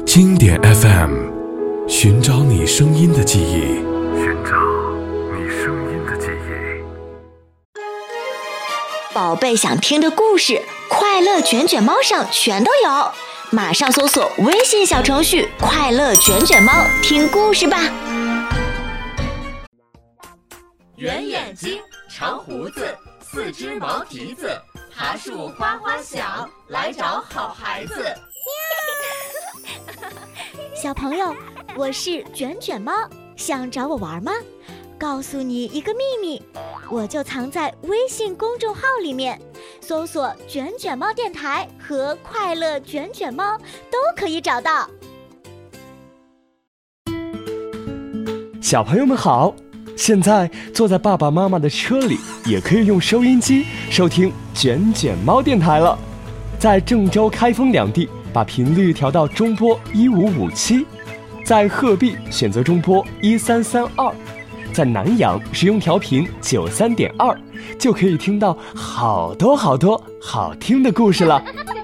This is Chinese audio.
经典 FM， 寻找你声音的记忆，寻找你声音的记忆。 宝贝想听的故事，快乐卷卷猫上全都有，马上搜索微信小程序快乐卷卷猫听故事吧。 圆眼睛，长胡子，四只毛蹄子，爬树花花小，来找好孩子。 小朋友，我是卷卷猫，想找我玩吗？告诉你一个秘密，我就藏在微信公众号里面，搜索卷卷猫电台和快乐卷卷猫都可以找到。 小朋友们好，现在坐在爸爸妈妈的车里，也可以用收音机收听卷卷猫电台了。在郑州、开封两地把频率调到中波1557，在鹤壁选择中波1332，在南阳使用调频93.2，就可以听到好多好听的故事了。